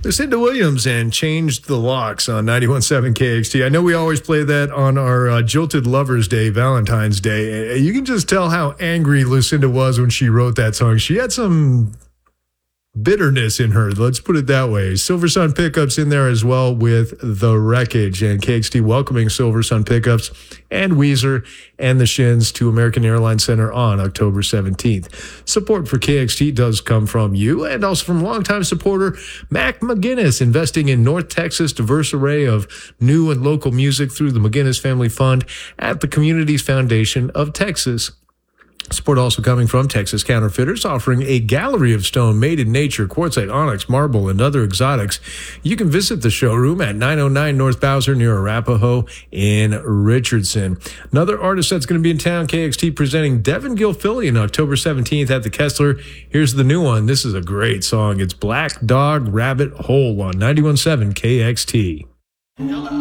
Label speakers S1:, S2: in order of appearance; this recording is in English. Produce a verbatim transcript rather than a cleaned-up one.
S1: Lucinda Williams and Changed the Locks on ninety-one point seven K X T. I know we always play that on our uh, Jilted Lovers Day, Valentine's Day. You can just tell how angry Lucinda was when she wrote that song. She had some bitterness in her, let's put it that way. Silver Sun Pickups in there as well with The Wreckage, and K X T welcoming Silver Sun Pickups and Weezer and the Shins to American Airlines Center on October seventeenth. Support for K X T does come from you and also from longtime supporter Mac McGinnis, investing in North Texas' diverse array of new and local music through the McGinnis Family Fund at the Communities Foundation of Texas. Support also coming from Texas Counterfeiters, offering a gallery of stone made in nature, quartzite, onyx, marble, and other exotics. You can visit the showroom at nine oh nine North Bowser near Arapahoe in Richardson. Another artist that's going to be in town, K X T presenting Devin Gilfilly on October seventeenth at the Kessler. Here's the new one. This is a great song. It's Black Dog Rabbit Hole on ninety-one point seven K X T.